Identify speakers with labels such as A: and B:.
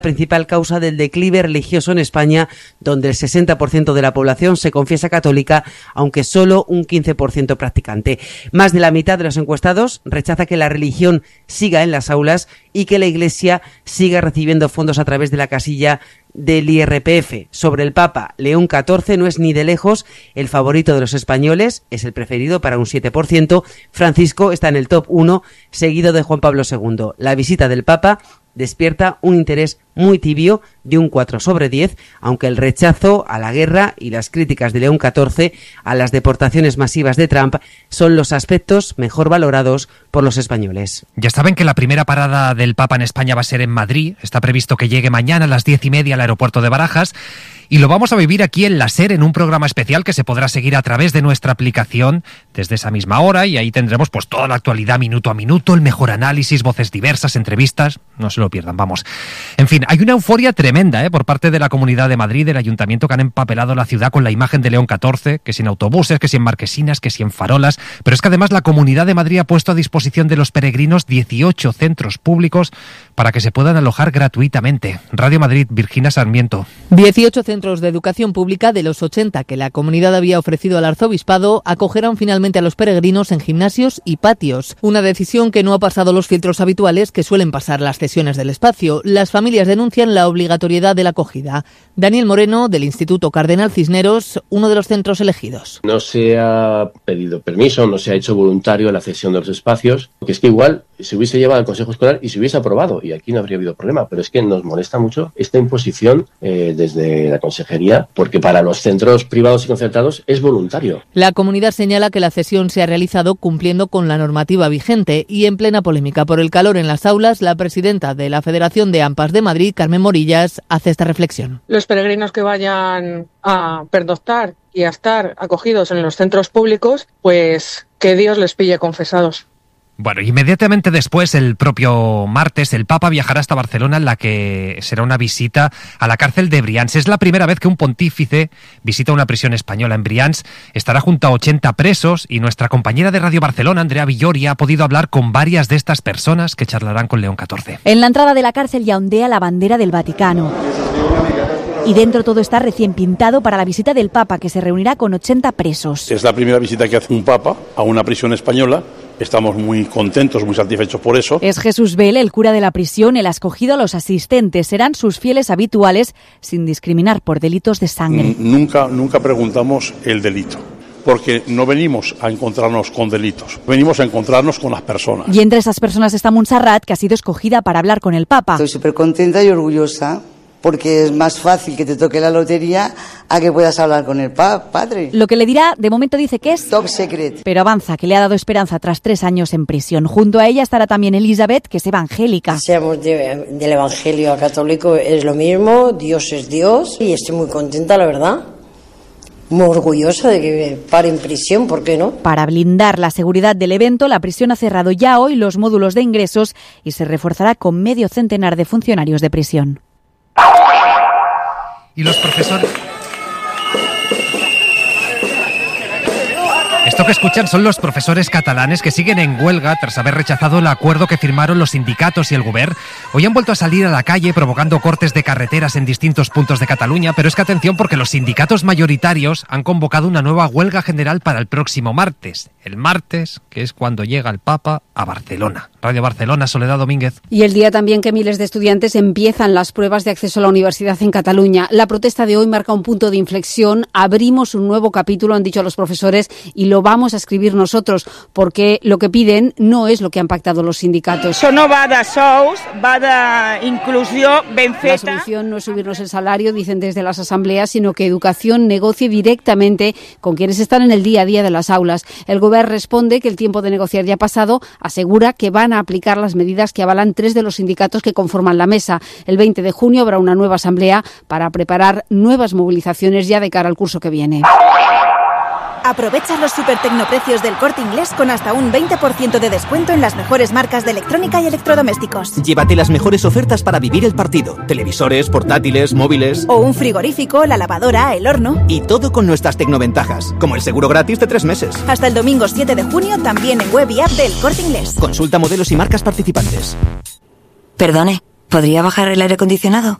A: principal causa del declive religioso en España, donde el 60% de la población se confiesa católica, aunque solo un 15% practicante. Más de la mitad de los encuestados rechaza que la religión siga en las aulas y que la Iglesia siga recibiendo fondos a través de la casilla del IRPF. Sobre el Papa, León XIV no es ni de lejos el favorito de los españoles, es el preferido para un 7%. Francisco está en el top 1, seguido de Juan Pablo II. La visita del Papa despierta un interés muy tibio de un 4/10, aunque el rechazo a la guerra y las críticas de León XIV a las deportaciones masivas de Trump son los aspectos mejor valorados por los españoles.
B: Ya saben que la primera parada del Papa en España va a ser en Madrid. Está previsto que llegue mañana a las 10:30 al aeropuerto de Barajas. Y lo vamos a vivir aquí en la SER, en un programa especial que se podrá seguir a través de nuestra aplicación desde esa misma hora, y ahí tendremos pues toda la actualidad minuto a minuto, el mejor análisis, voces diversas, entrevistas. No se lo pierdan, vamos. En fin, hay una euforia tremenda por parte de la Comunidad de Madrid, del Ayuntamiento, que han empapelado la ciudad con la imagen de León XIV, que si en autobuses, que si en marquesinas, que si en farolas. Pero es que además la Comunidad de Madrid ha puesto a disposición de los peregrinos 18 centros públicos para que se puedan alojar gratuitamente. Radio Madrid, Virginia Sarmiento.
C: 18 centros de educación pública de los 80 que la comunidad había ofrecido al arzobispado acogerán finalmente a los peregrinos en gimnasios y patios. Una decisión que no ha pasado los filtros habituales que suelen pasar las cesiones del espacio. Las familias denuncian la obligatoriedad de la acogida. Daniel Moreno, del Instituto Cardenal Cisneros, uno de los centros elegidos.
D: No se ha pedido permiso, no se ha hecho voluntario la cesión de los espacios, porque es que igual se hubiese llevado al Consejo Escolar y se hubiese aprobado, y aquí no habría habido problema. Pero es que nos molesta mucho esta imposición desde la Consejería, porque para los centros privados y concertados es voluntario.
C: La comunidad señala que la cesión se ha realizado cumpliendo con la normativa vigente, y en plena polémica por el calor en las aulas, la presidenta de la Federación de AMPAs de Madrid, Carmen Morillas, hace esta reflexión.
E: Los peregrinos que vayan a pernoctar y a estar acogidos en los centros públicos, pues que Dios les pille confesados.
B: Bueno, inmediatamente después, el propio martes, el Papa viajará hasta Barcelona, en la que será una visita a la cárcel de Brians. Es la primera vez que un pontífice visita una prisión española. En Brians estará junto a 80 presos, y nuestra compañera de Radio Barcelona, Andrea Villoria, ha podido hablar con varias de estas personas que charlarán con León XIV.
F: En la entrada de la cárcel ya ondea la bandera del Vaticano. Y dentro todo está recién pintado para la visita del Papa, que se reunirá con 80 presos.
G: Es la primera visita que hace un Papa a una prisión española. Estamos muy contentos, muy satisfechos por eso.
F: Es Jesús Vele, el cura de la prisión, el escogido a los asistentes. Serán sus fieles habituales, sin discriminar por delitos de sangre.
G: Nunca preguntamos el delito, porque no venimos a encontrarnos con delitos, venimos a encontrarnos con las personas.
F: Y entre esas personas está Montserrat, que ha sido escogida para hablar con el Papa.
H: Estoy súper contenta y orgullosa, porque es más fácil que te toque la lotería a que puedas hablar con el padre.
F: Lo que le dirá, de momento dice que es
H: top secret.
F: Pero avanza, que le ha dado esperanza tras 3 años en prisión. Junto a ella estará también Elizabeth, que es evangélica.
I: Seamos del evangelio católico, es lo mismo, Dios es Dios, y estoy muy contenta, la verdad. Muy orgullosa de que pare en prisión, ¿por qué no?
F: Para blindar la seguridad del evento, la prisión ha cerrado ya hoy los módulos de ingresos y se reforzará con medio centenar de funcionarios de prisión.
B: Y los profesores... Esto que escuchan son los profesores catalanes que siguen en huelga tras haber rechazado el acuerdo que firmaron los sindicatos y el Govern. Hoy han vuelto a salir a la calle provocando cortes de carreteras en distintos puntos de Cataluña, pero es que atención, porque los sindicatos mayoritarios han convocado una nueva huelga general para el próximo martes. El martes, que es cuando llega el Papa a Barcelona. Radio Barcelona, Soledad Domínguez.
J: Y el día también que miles de estudiantes empiezan las pruebas de acceso a la universidad en Cataluña. La protesta de hoy marca un punto de inflexión. Abrimos un nuevo capítulo, han dicho los profesores, y lo vamos a escribir nosotros, porque lo que piden no es lo que han pactado los sindicatos.
K: Això no va de sous, va de inclusió ben feta.
J: La solución no es subirnos el salario, dicen desde las asambleas, sino que educación negocie directamente con quienes están en el día a día de las aulas. El Govern responde que el tiempo de negociar ya ha pasado, asegura que van a aplicar las medidas que avalan 3 de los sindicatos que conforman la mesa. El 20 de junio habrá una nueva asamblea para preparar nuevas movilizaciones ya de cara al curso que viene.
L: Aprovecha los supertecnoprecios del Corte Inglés con hasta un 20% de descuento en las mejores marcas de electrónica y electrodomésticos.
M: Llévate las mejores ofertas para vivir el partido. Televisores, portátiles, móviles...
L: O un frigorífico, la lavadora, el horno...
M: Y todo con nuestras tecnoventajas, como el seguro gratis de 3 meses.
L: Hasta el domingo 7 de junio también en web y app del Corte Inglés.
M: Consulta modelos y marcas participantes.
N: Perdone, ¿Podría bajar el aire acondicionado?